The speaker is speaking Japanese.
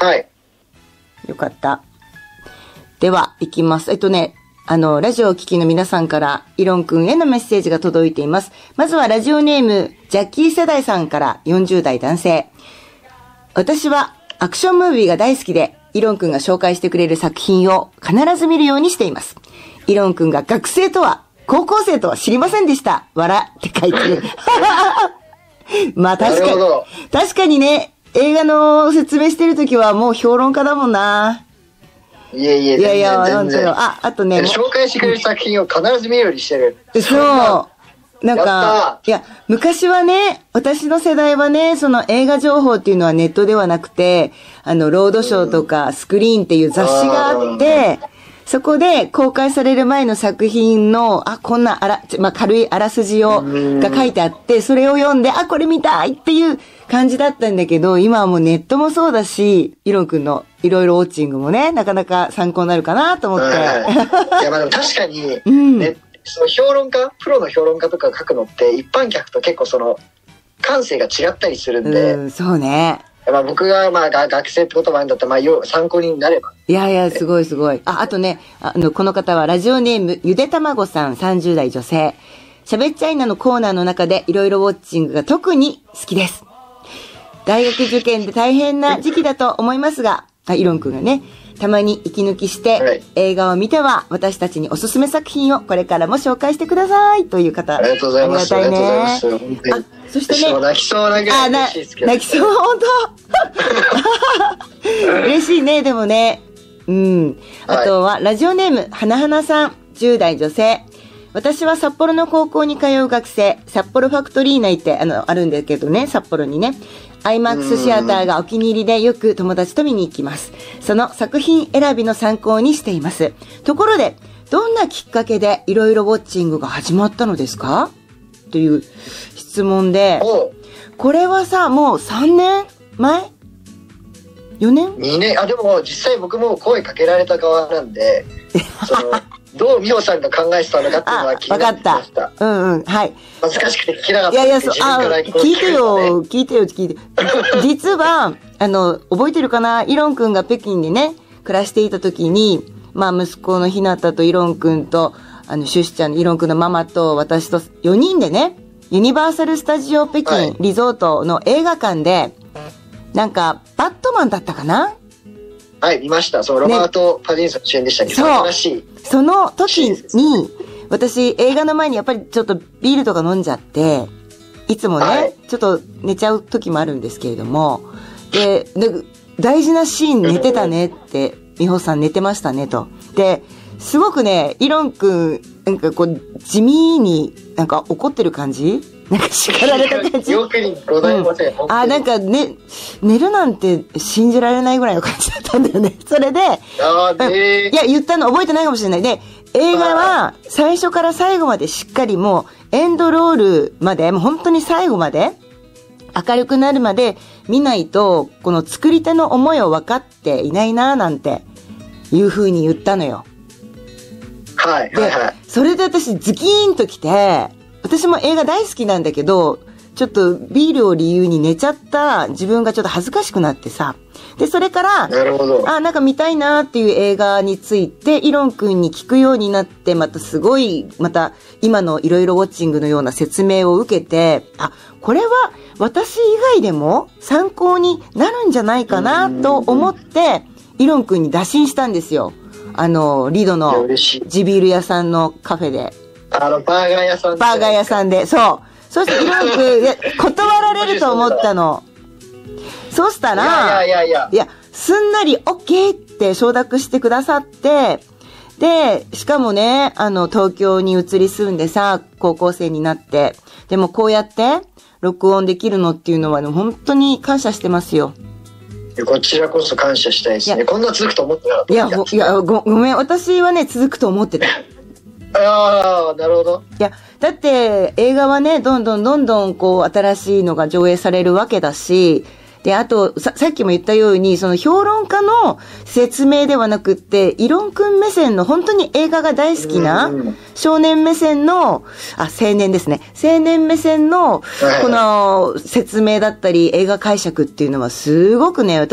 はい。 よかった。では、いきます。ラジオをお聞きの皆さんから、イロン君へのメッセージが届いています。まずはラジオネーム、ジャッキー世代さんから40代男性。私はアクションムービーが大好きで、イロン君が紹介してくれる作品を必ず見るようにしています。イロン君が学生とは、高校生とは知りませんでした。笑って書いてる。まあ確かにね、映画の説明してるときはもう評論家だもんな。 いや、全然。 あとね。 紹介してくれる作品を必ず見るようにしてる。 そう。なんか、いや、昔はね、私の世代はね、その映画情報っていうのはネットではなくて、ロードショーとかスクリーンっていう雑誌があって、そこで公開される前の作品の、こんな軽いあらすじが書いてあって、それを読んで、これ見たいっていう感じだったんだけど、今はもうネットもそうだし、イロン君のいろいろウォッチングもね、なかなか参考になるかなと思って。いや、でも確かに、そのプロの評論家とか書くのって、一般客と結構感性が違ったりするんで。 そうね。 僕が学生ってこともあるんだったら参考になれば。 いやすごい。あとね、この方はラジオネームゆでたまごさん30代女性。喋っちゃいなのコーナーの中でいろいろウォッチングが特に好きです。大学受験で大変な時期だと思いますが、イロン君がね、たまに息抜きして、映画を見ては私たちにおすすめ作品をこれからも紹介してくださいという方。 ありがとうございます。 ありがたいね。そしてね。 泣きそうなぐらい嬉しいですけど。 泣きそう、本当。嬉しいね、でもね。あとは、ラジオネーム、はなはなさん、10代女性。私は札幌の高校に通う学生、札幌ファクトリー内ってあるんだけどね、札幌にね。IMAX シアターがお気に入りでよく友達と見に行きます。その作品選びの参考にしています。ところで、どんなきっかけでいろいろウォッチングが始まったのですかという質問で、これはさ、もう3年前 ?4 年 ?2 年でも実際僕も声かけられた側なんで、どう美穂さんが考えてたのかっていうのは気になってました。 はい。 恥ずかしくて聞けなかった。 聞いてよ。実は、覚えてるかな、イロン君が北京でね、暮らしていた時に、息子のひなたとイロン君と、シュシちゃんのイロン君のママと私と4人でね、ユニバーサル・スタジオ北京リゾートの映画館で、バットマンだったかな？ はい、見ました。ロバート・パディンソン主演でしたけど、新しい。 その時に、私、映画の前にやっぱりちょっとビールとか飲んじゃって、いつもね、ちょっと寝ちゃう時もあるんですけれども、で、大事なシーン寝てたねって、美穂さん寝てましたねと。で、すごくね、イロン君、地味に怒ってる感じ？叱られた感じ。 よくにございません。 寝るなんて信じられないぐらいの感じだったんだよね。それで、いや、言ったの覚えてないかもしれない。で、映画は最初から最後までしっかりもうエンドロールまで、もう本当に最後まで明るくなるまで見ないと、この作り手の思いを分かっていないななんていう風に言ったのよ。 はい。 で、それで私ズキーンときて、私も映画大好きなんだけど、ちょっとビールを理由に寝ちゃった自分がちょっと恥ずかしくなってさ。で、それから、見たいなっていう映画について、イロン君に聞くようになって、また今のいろいろウォッチングのような説明を受けて、これは私以外でも参考になるんじゃないかなと思って、イロン君に打診したんですよ。リドの地ビール屋さんのカフェで。 バーガー屋さんで。 バーガー屋さんで、そう。そしてイロン君、断られると思ったの。そうしたら、いや、すんなり OK って承諾してくださって、で、しかもね、東京に移り住んでさ、高校生になって、でもこうやって録音できるのっていうのは、ね、本当に感謝してますよ。 こちらこそ感謝したいですね。こんな続くと思ってなかった。 いや、ごめん、私はね、続くと思ってた。 なるほど。 いや、だって映画はね、どんどん新しいのが上映されるわけだし、で、あと、さっきも言ったように、その評論家の説明ではなくって、イロン君目線の本当に映画が大好きな、少年目線の、青年ですね。青年目線の、この説明だったり、映画解釈っていうのはすごくね、